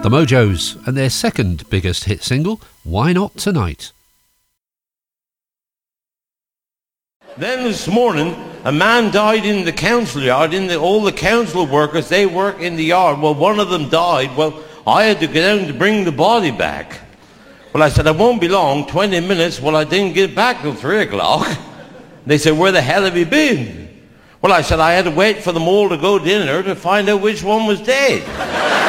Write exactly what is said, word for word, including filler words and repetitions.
The Mojos and their second biggest hit single, Why Not Tonight. Then this morning, a man died in the council yard. In the, all the council workers, they work in the yard. Well, one of them died. Well, I had to get down to bring the body back. Well, I said, I won't be long, twenty minutes. Well, I didn't get back till three o'clock. They said, where the hell have you been? Well, I said, I had to wait for them all to go to dinner to find out which one was dead.